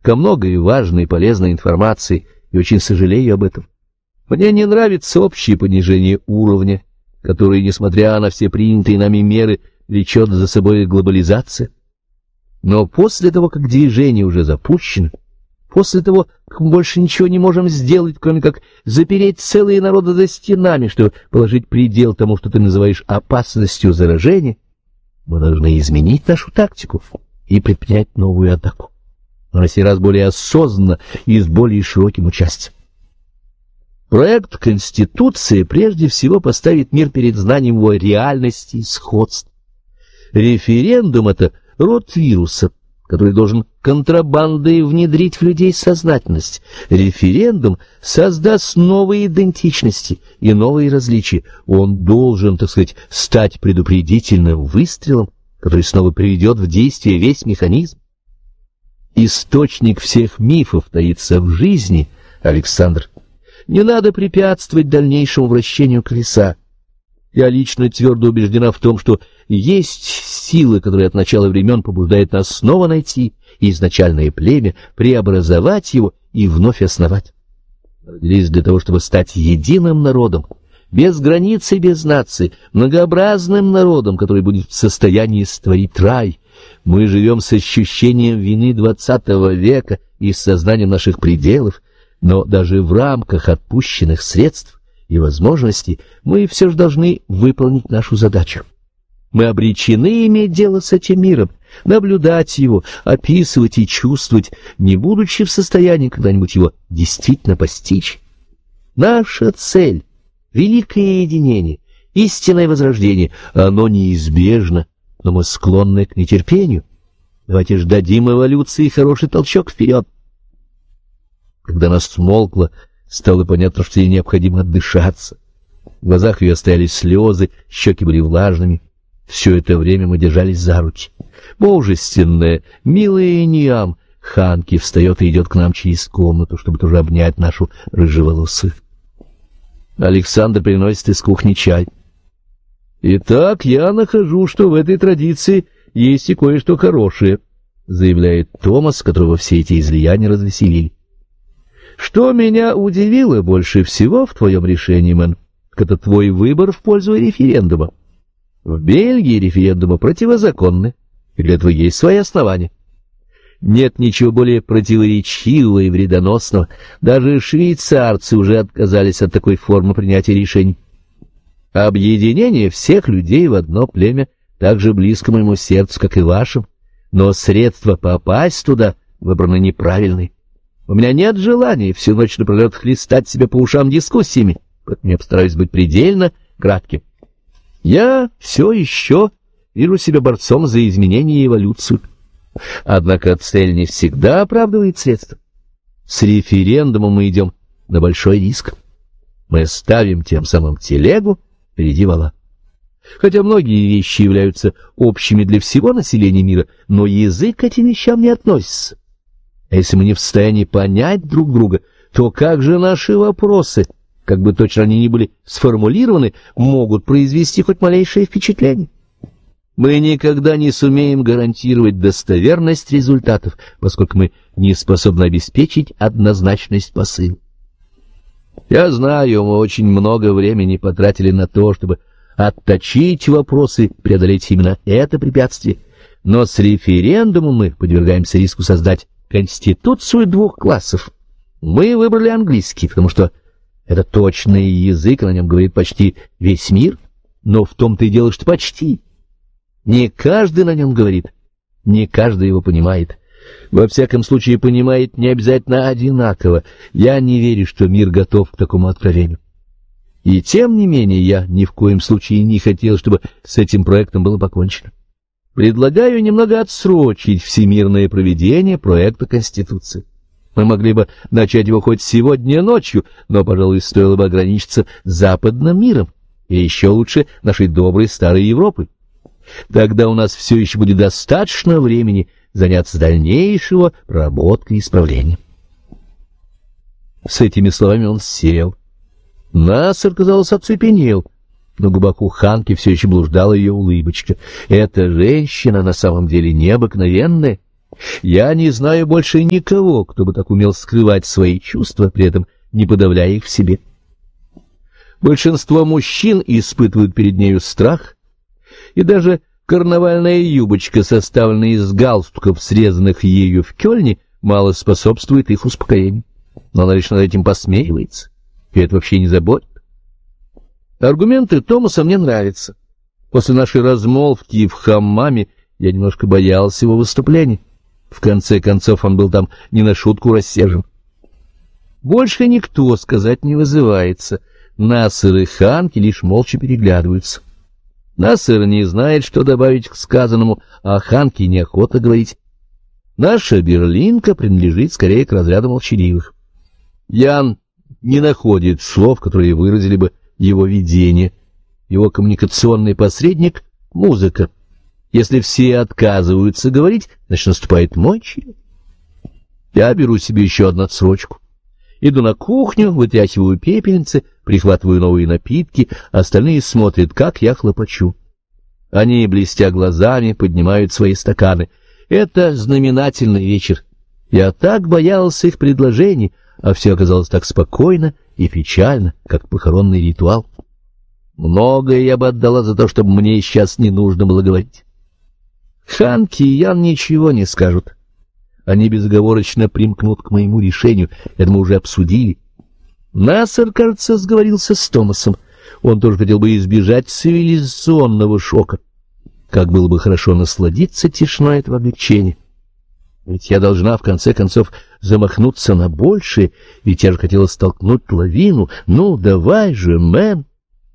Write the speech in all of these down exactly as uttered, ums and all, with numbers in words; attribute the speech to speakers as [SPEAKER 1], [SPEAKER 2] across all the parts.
[SPEAKER 1] ко многой важной и полезной информации, и очень сожалею об этом. Мне не нравится общее понижение уровня, которое, несмотря на все принятые нами меры, влечет за собой глобализация. Но после того, как движение уже запущено, после того, как мы больше ничего не можем сделать, кроме как запереть целые народы за стенами, чтобы положить предел тому, что ты называешь опасностью заражения, мы должны изменить нашу тактику и предпринять новую атаку, но на сей раз более осознанно и с более широким участием. Проект Конституции прежде всего поставит мир перед знанием его реальности и сходств. Референдум — это род вируса, который должен контрабандой внедрить в людей сознательность. Референдум создаст новые идентичности и новые различия. Он должен, так сказать, стать предупредительным выстрелом, который снова приведет в действие весь механизм. Источник всех мифов таится в жизни, Александр. Не надо препятствовать дальнейшему вращению колеса. Я лично твердо убеждена в том, что есть силы, которые от начала времен побуждают нас снова найти изначальное племя, преобразовать его и вновь основать. Родились для того, чтобы стать единым народом, без границ и без наций, многообразным народом, который будет в состоянии створить рай. Мы живем с ощущением вины двадцатого века и с сознанием наших пределов, но даже в рамках отпущенных средств и возможностей мы все же должны выполнить нашу задачу. Мы обречены иметь дело с этим миром, наблюдать его, описывать и чувствовать, не будучи в состоянии когда-нибудь его действительно постичь. Наша цель — великое единение, истинное возрождение. Оно неизбежно, но мы склонны к нетерпению. Давайте ж дадим эволюции хороший толчок вперед. Когда она смолкла, стало понятно, что ей необходимо отдышаться. В глазах ее стояли слезы, щеки были влажными. Все это время мы держались за руки. Мужественная, милая Ниам Ханки встает и идет к нам через комнату, чтобы тоже обнять нашу рыжеволосую. Александр приносит из кухни чай. «Итак, я нахожу, что в этой традиции есть и кое-что хорошее», — заявляет Томас, которого все эти излияния развеселили. «Что меня удивило больше всего в твоем решении, Мэн, это твой выбор в пользу референдума. В Бельгии референдумы противозаконны, и для этого есть свои основания. Нет ничего более противоречивого и вредоносного. Даже швейцарцы уже отказались от такой формы принятия решений. Объединение всех людей в одно племя так же близко моему сердцу, как и вашим, но средства попасть туда выбраны неправильные. У меня нет желания всю ночь напролет хлестать себя по ушам дискуссиями, поэтому я постараюсь быть предельно кратким. Я все еще вижу себя борцом за изменение и эволюцию. Однако цель не всегда оправдывает средства. С референдумом мы идем на большой риск. Мы ставим тем самым телегу впереди вола. Хотя многие вещи являются общими для всего населения мира, но язык к этим вещам не относится. А если мы не в состоянии понять друг друга, то как же наши вопросы, как бы точно они ни были сформулированы, могут произвести хоть малейшее впечатление? Мы никогда не сумеем гарантировать достоверность результатов, поскольку мы не способны обеспечить однозначность посыла. Я знаю, мы очень много времени потратили на то, чтобы отточить вопросы, преодолеть именно это препятствие, но с референдумом мы подвергаемся риску создать конституцию двух классов. Мы выбрали английский, потому что это точный язык, на нем говорит почти весь мир, но в том-то и дело, что почти. Не каждый на нем говорит, не каждый его понимает. Во всяком случае, понимает не обязательно одинаково. Я не верю, что мир готов к такому откровению. И тем не менее, я ни в коем случае не хотел, чтобы с этим проектом было покончено. Предлагаю немного отсрочить всемирное проведение проекта Конституции. Мы могли бы начать его хоть сегодня ночью, но, пожалуй, стоило бы ограничиться западным миром, и еще лучше нашей доброй старой Европой. Тогда у нас все еще будет достаточно времени заняться дальнейшего проработкой и исправлением. С этими словами он сел. Нассер, казалось, оцепенел. На губах у Ханки все еще блуждала ее улыбочка. Эта женщина на самом деле необыкновенная. Я не знаю больше никого, кто бы так умел скрывать свои чувства, при этом не подавляя их в себе. Большинство мужчин испытывают перед нею страх, и даже карнавальная юбочка, составленная из галстуков, срезанных ею в Кёльне, мало способствует их успокоению. Но она лишь над этим посмеивается, и это вообще не заботит. Аргументы Томаса мне нравятся. После нашей размолвки в хаммаме я немножко боялся его выступлений. В конце концов, он был там не на шутку рассержен. Больше никто сказать не вызывается. Насер и Ханки лишь молча переглядываются. Насер не знает, что добавить к сказанному, а Ханки неохота говорить. Наша Берлинка принадлежит скорее к разряду молчаливых. Ян не находит слов, которые выразили бы его видение. Его коммуникационный посредник — музыка. Если все отказываются говорить, значит, наступает мой черед. Я беру себе еще одну отсрочку. Иду на кухню, вытряхиваю пепельницы, прихватываю новые напитки, остальные смотрят, как я хлопочу. Они, блестя глазами, поднимают свои стаканы. Это знаменательный вечер. Я так боялся их предложений, а все оказалось так спокойно и печально, как похоронный ритуал. Многое я бы отдала за то, чтобы мне сейчас не нужно было говорить. Ханки и Ян ничего не скажут. Они безоговорочно примкнут к моему решению, это мы уже обсудили. Насер, кажется, сговорился с Томасом. Он тоже хотел бы избежать цивилизационного шока. Как было бы хорошо насладиться тишиной этого облегчения. Ведь я должна, в конце концов, замахнуться на большее, ведь я же хотела столкнуть лавину. Ну, давай же, мэн.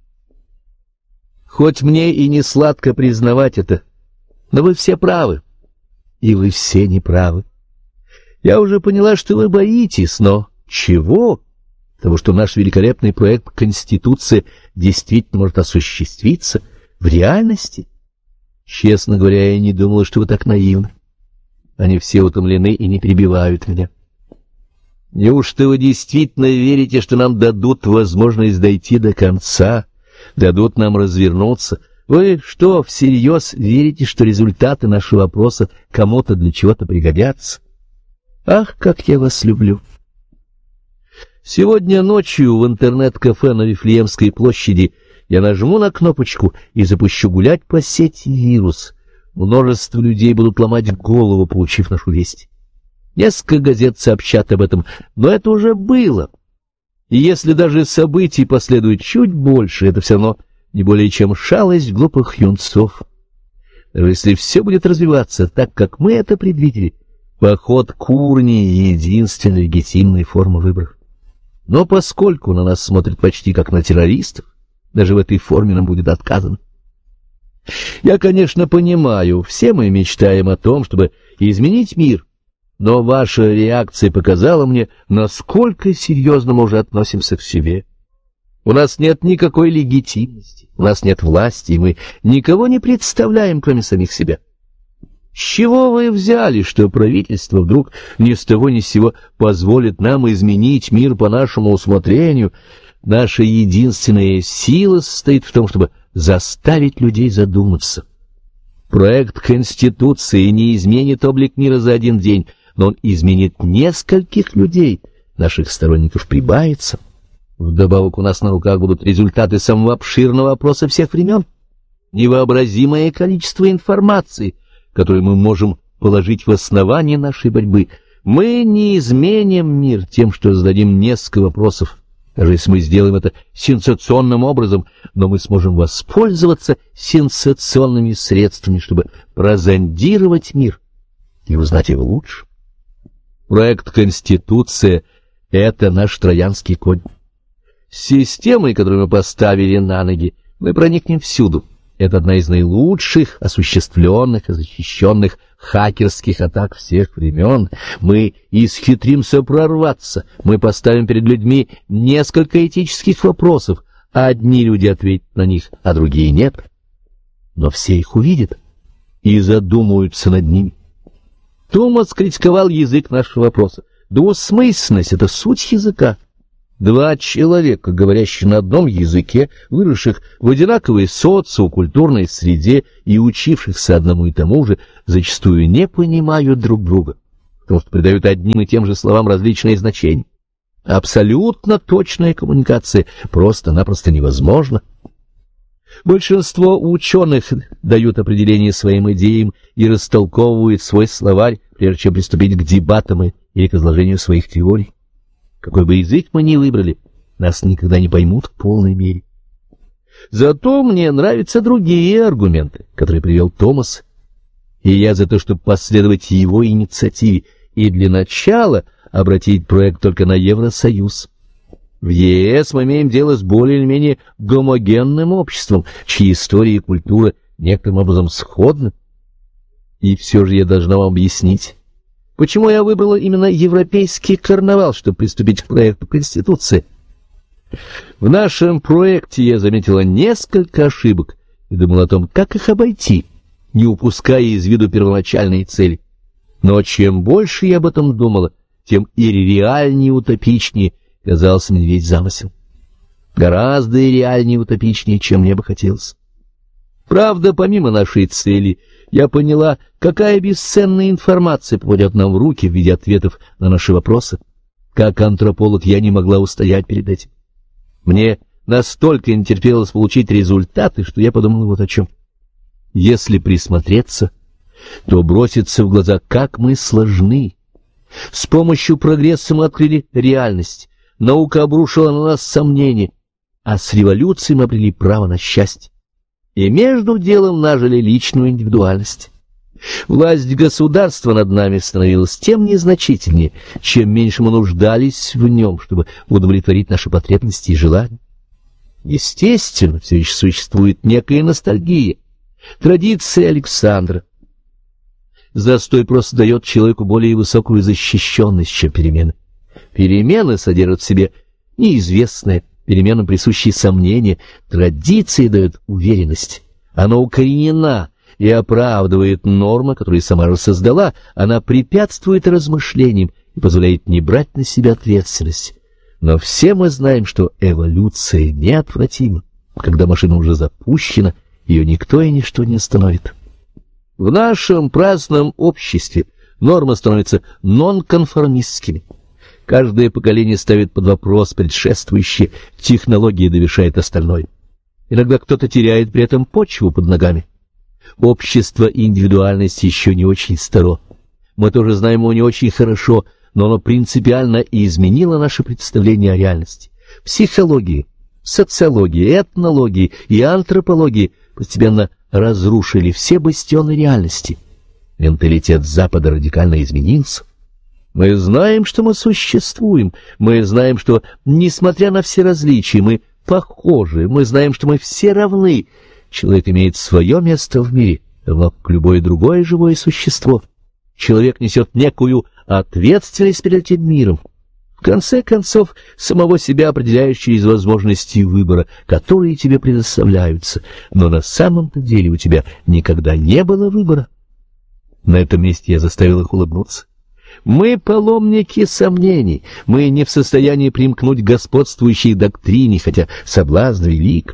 [SPEAKER 1] Хоть мне и не сладко признавать это, но вы все правы, и вы все неправы. Я уже поняла, что вы боитесь, но чего? Того, что наш великолепный проект «Конституция» действительно может осуществиться в реальности? Честно говоря, я не думала, что вы так наивны. Они все утомлены и не перебивают меня. Неужто вы действительно верите, что нам дадут возможность дойти до конца, дадут нам развернуться? Вы что, всерьез верите, что результаты нашего опроса кому-то для чего-то пригодятся? Ах, как я вас люблю! Сегодня ночью в интернет-кафе на Вифлеемской площади я нажму на кнопочку и запущу гулять по сети вирус. Множество людей будут ломать голову, получив нашу весть. Несколько газет сообщат об этом, но это уже было. И если даже событий последует чуть больше, это все равно не более чем шалость глупых юнцов. Даже если все будет развиваться так, как мы это предвидели, поход к урне — единственная легитимная форма выборов. Но поскольку на нас смотрят почти как на террористов, даже в этой форме нам будет отказано. Я, конечно, понимаю, все мы мечтаем о том, чтобы изменить мир, но ваша реакция показала мне, насколько серьезно мы уже относимся к себе. У нас нет никакой легитимности, у нас нет власти, и мы никого не представляем, кроме самих себя. С чего вы взяли, что правительство вдруг ни с того ни с сего позволит нам изменить мир по нашему усмотрению? Наша единственная сила состоит в том, чтобы заставить людей задуматься. Проект Конституции не изменит облик мира за один день, но он изменит нескольких людей. Наших сторонников прибавится. Вдобавок у нас на руках будут результаты самого обширного опроса всех времен. Невообразимое количество информации, которую мы можем положить в основание нашей борьбы. Мы не изменим мир тем, что зададим несколько вопросов, даже если мы сделаем это сенсационным образом, но мы сможем воспользоваться сенсационными средствами, чтобы прозондировать мир и узнать его лучше. Проект «Конституция» — это наш троянский конь. С системой, которую мы поставили на ноги, мы проникнем всюду. Это одна из наилучших, осуществленных и защищенных хакерских атак всех времен. Мы исхитримся прорваться, мы поставим перед людьми несколько этических вопросов, а одни люди ответят на них, а другие нет. Но все их увидят и задумаются над ними. Томас критиковал язык нашего вопроса. Двусмысленность — это суть языка. Два человека, говорящие на одном языке, выросших в одинаковой социокультурной среде и учившихся одному и тому же, зачастую не понимают друг друга, потому что придают одним и тем же словам различные значения. Абсолютно точная коммуникация просто-напросто невозможна. Большинство ученых дают определение своим идеям и растолковывают свой словарь, прежде чем приступить к дебатам или к изложению своих теорий. Какой бы язык мы ни выбрали, нас никогда не поймут в полной мере. Зато мне нравятся другие аргументы, которые привел Томас, и я за то, чтобы последовать его инициативе и для начала обратить проект только на Евросоюз. В ЕС мы имеем дело с более или менее гомогенным обществом, чьи история и культура некоторым образом сходны. И все же я должна вам объяснить, почему я выбрала именно европейский карнавал, чтобы приступить к проекту Конституции. В нашем проекте я заметила несколько ошибок и думала о том, как их обойти, не упуская из виду первоначальные цели. Но чем больше я об этом думала, тем и реальнее и утопичнее казался мне весь замысел. Гораздо и реальнее и утопичнее, чем мне бы хотелось. Правда, помимо нашей цели, я поняла, какая бесценная информация попадет нам в руки в виде ответов на наши вопросы. Как антрополог я не могла устоять перед этим. Мне настолько не терпелось получить результаты, что я подумала вот о чем. Если присмотреться, то бросится в глаза, как мы сложны. С помощью прогресса мы открыли реальность, наука обрушила на нас сомнения, а с революцией мы обрели право на счастье. И между делом нажили личную индивидуальность. Власть государства над нами становилась тем незначительнее, чем меньше мы нуждались в нем, чтобы удовлетворить наши потребности и желания. Естественно, все еще существует некая ностальгия, традиция Александра. Застой просто дает человеку более высокую защищенность, чем перемены. Перемены содержат в себе неизвестное, переменам присущие сомнения, традиции дают уверенность. Она укоренена и оправдывает нормы, которые сама же создала, она препятствует размышлениям и позволяет не брать на себя ответственность. Но все мы знаем, что эволюция неотвратима. Когда машина уже запущена, ее никто и ничто не остановит. В нашем праздном обществе нормы становятся нонконформистскими. Каждое поколение ставит под вопрос предшествующие, технология довершает остальное. Иногда кто-то теряет при этом почву под ногами. Общество индивидуальности еще не очень старо. Мы тоже знаем его не очень хорошо, но оно принципиально изменило наше представление о реальности. Психологии, социологии, этнологии и антропологии постепенно разрушили все бастионы реальности. Менталитет Запада радикально изменился. Мы знаем, что мы существуем, мы знаем, что, несмотря на все различия, мы похожи, мы знаем, что мы все равны. Человек имеет свое место в мире, равно как любое другое живое существо. Человек несет некую ответственность перед этим миром. В конце концов, самого себя определяешь через возможности выбора, которые тебе предоставляются, но на самом-то деле у тебя никогда не было выбора. На этом месте я заставил их улыбнуться. Мы паломники сомнений, мы не в состоянии примкнуть к господствующей доктрине, хотя соблазн велик.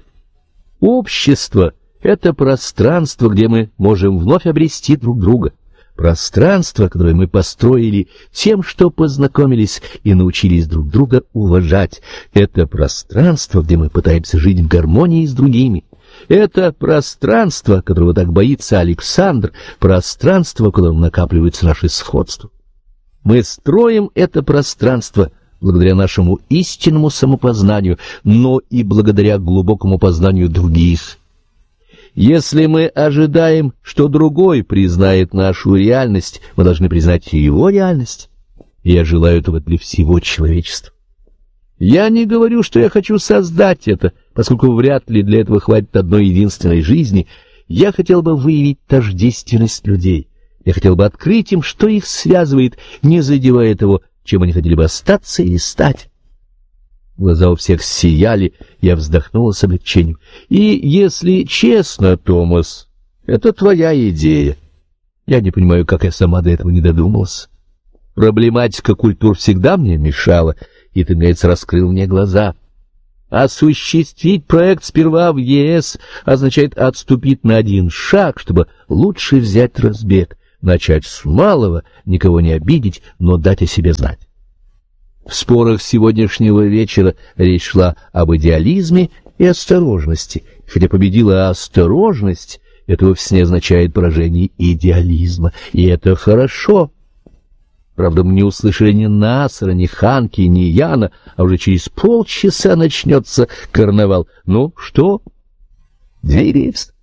[SPEAKER 1] Общество — это пространство, где мы можем вновь обрести друг друга. Пространство, которое мы построили тем, что познакомились и научились друг друга уважать. Это пространство, где мы пытаемся жить в гармонии с другими. Это пространство, которого так боится Александр, пространство, в котором накапливаются наши сходства. Мы строим это пространство благодаря нашему истинному самопознанию, но и благодаря глубокому познанию других. Если мы ожидаем, что другой признает нашу реальность, мы должны признать и его реальность. Я желаю этого для всего человечества. Я не говорю, что я хочу создать это, поскольку вряд ли для этого хватит одной единственной жизни. Я хотел бы выявить тождественность людей. Я хотел бы открыть им, что их связывает, не задевая того, чем они хотели бы остаться или стать. Глаза у всех сияли, я вздохнула с облегчением. И, если честно, Томас, это твоя идея. Я не понимаю, как я сама до этого не додумалась. Проблематика культур всегда мне мешала, и ты, наконец, раскрыл мне глаза. Осуществить проект сперва в ЕС означает отступить на один шаг, чтобы лучше взять разбег, начать с малого, никого не обидеть, но дать о себе знать. В спорах сегодняшнего вечера речь шла об идеализме и осторожности. Хотя победила осторожность, это вовсе не означает поражение идеализма, и это хорошо. Правда, мы не услышали ни Насара, ни Ханки, ни Яна, а уже через полчаса начнется карнавал. Ну, что? Двери